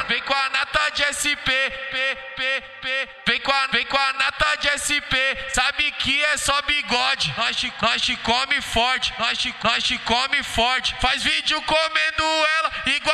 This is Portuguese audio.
com a nata de SP, vem com a nata de SP, sabe que é só bigode, nós te come forte, nós te come forte, faz vídeo comendo ela igual